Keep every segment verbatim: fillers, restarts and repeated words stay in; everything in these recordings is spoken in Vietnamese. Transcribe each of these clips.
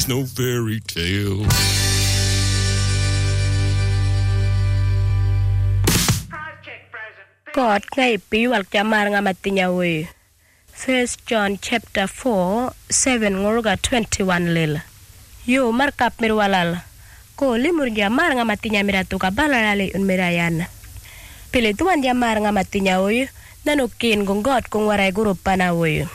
is no fairy tale. God ngay piwal chamar nga matinyawe. First John chapter four, seven ngorga twenty-one lil. Yo markap mirwalal. Ko limur jamar nga matinya miratu ka balalali un mirayan. Pilituan jamar nga matinyawe nanukin kung God kung waray guru panawe.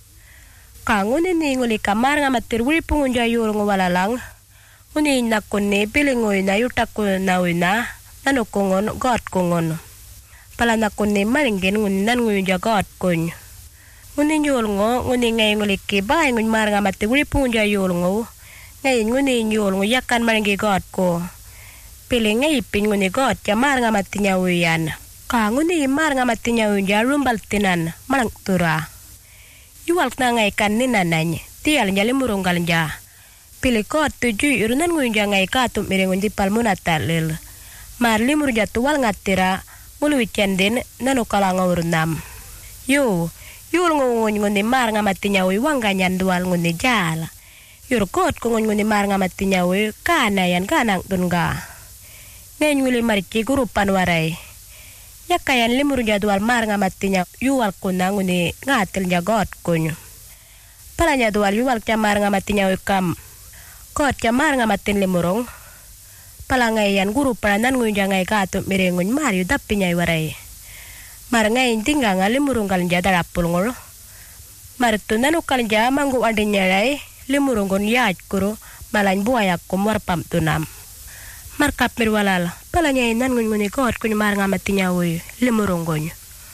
Kangun ini nguli kamar nga matirwi pungunja yul ngwalalang. Uni nakuni pilingoy na yutakun nawe na nanukungon God kungon. Pala nakuni maringin ngun nan ngun ja God kun. Nguni yul ngo nguni ngay nguli kibay ngun mar nga matirwi pungunja yul ngo. Ngay nguni yul ngo yakan maringi God ko. Pili ngay ipin nguni God ja mar nga matinyawe yan. Ka nguni mar nga matinyawe ja rumbal tinan malang tura. Yuwal na ngay kan ni nanay, tiyal niya limurunggal niya. Pili ko at tujuy irunan ngun niya ngay katum miringun di palmunatalil. Mar limur niya tuwal nga tira, muluwit yan din nanukalang urunam. Yo, yul ngun ngun ni mar nga matinyawi wang ganyan duwal ngun ni jala. Yur kot kung ngun ni mar nga matinyawi kana yan kanang tunga. Ngayon nguli marichi gurupan waray. Yakayan limur niya duwal mar nga matinya yuwal kuna nguni ngatil niya God kunyo. Pala niya duwal yuwal kya mar nga matinya wikam. God kya mar nga matin limurong. Pala ngayon guru paranan ngun niya ngay kato mirengun mar yu dapi niya iwaray. Mar ngayon tingga nga limurong kal niya darapul ngol. Mar tunan ukal niya manggu adin niya ray limurong kun yaj kuro malain buayak kumwar pam tunam. Markap mirwalal, pala niya inan ngun nguni God kunyo mar nga matinya uy, limuronggonyo.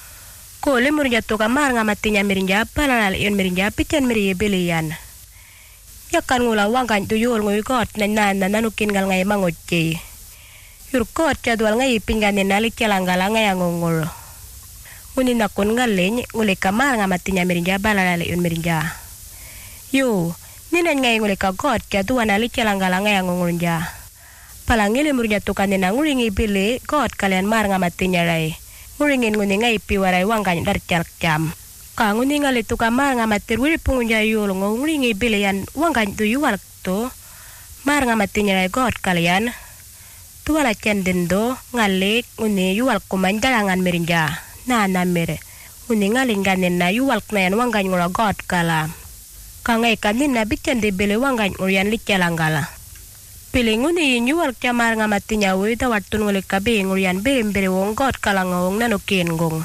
Ko limur niya to ka mar nga matinya mirinja, pala lal iyon mirinja, pityan miriye biliyan. Yakan ngula wangkan tuyul nguy God na nana nanukin ngal ngay mangotje. Yur God jadwal ngay ipinganin nalik calangala ngay angongol. Nguni nakun ngalin, nguli ka mar nga matinya mirinja, pala lal iyon mirinja. Yo, ninan ngay nguli ka God jadwal nalik calangala ngay angongol niya. Palangili murnya tukan nina nguringi bili God kalian mar nga matinya ray. Nguringin nguni nga ipi waray wangkan dar calak jam. Ka nguni ngali tukan mar nga matir wili pungunja yul ngo nguringi bili yan wangkan tu yuwal to. Mar nga matinya ray God kalian. Tuwala cenden do ngali nguni yuwal kuman dalangan mirinja. Na na mere. Nguni ngali nganin na yuwal na yan wangkan ngula God kala. Ka ngay kanin na bityan di bili wangkan ngurian licalanggala. Pilingun ni yuwal kya mar nga matinya uy tawatun ngulik kabi ngurian bimbiri wong God kalangawong nanukin gong.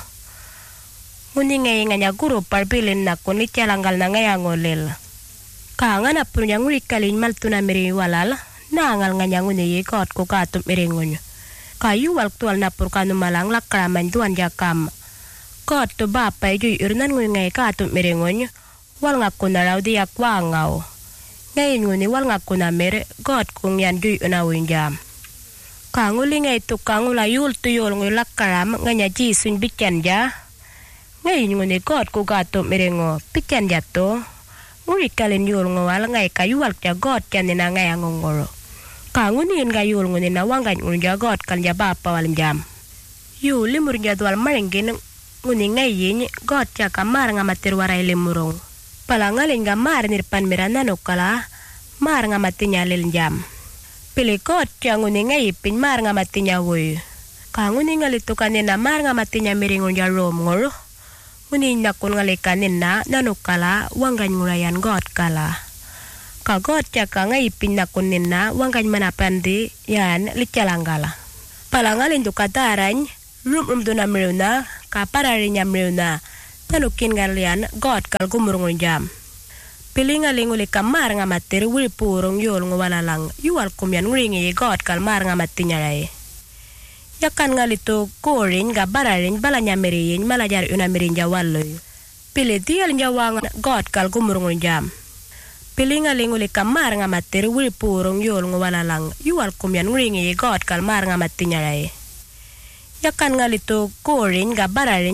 Nguni ngay nga niya guru parbilin na kuni calanggal na ngayang ulil. Ka nga na punya ngulik kalin maltu na miri walal, naangal nga niya nguni yi God ko katum miringun. Ka yuwal tuwal na pur kanumalang lakraman duan jakam. God to bapay juy urnan nguni ngay katum miringun, wal nga kunaraw diyak wangaw. Ngayon nguni wal nga kunamer, God kung yan duy unawin jam. Kanguli ngay to kangula yul tuyol ngay lakaram, nga niya jisun bityan ja. Ngayon nguni God ko gato mirengo, bityan ja to. Nguri kalin yul ngawal ngay kayuwal kya God kyan nina ngay angongoro. Kanguni nga yul nguni na wanggan nguni ja God kan ja bapa walin jam. Yu limur ja dual maringin nguni ngayin, God kya kamar nga matirwaray limurong. Palangalin nga mar nirpan miranan ukala, mar nga matinya lil jam. Pilikot kya nguni nga ipin mar nga matinya woy. Ka nguni nga lito kanina mar nga matinya miringon ja romngol. Nguni nakun nga likanin na nanukala wanggan ngulayan God kala. Ka God kya ka nga ipin nakunin na wanggan manapandi yan licalanggala. Palangalin to kataran, rum rum do na miruna, kapararin niya miruna. Nanukin ngalian God kal gumurungon jam. Pilingaling uli kamar nga matir wili purong yul ngwalalang yuwal kumyan nguringi God kal mar nga matinya ray. Yakan ngalito kurin ga bararin balanya meriyin malajar una merin jawaloy. Pili tiyal njawang God kal gumurungon jam. Pilingaling uli kamar nga matir wili purong yul ngwalalang yuwal kumyan nguringi God kal mar nga matinya ray. Yakan ngalito kurin ga bararin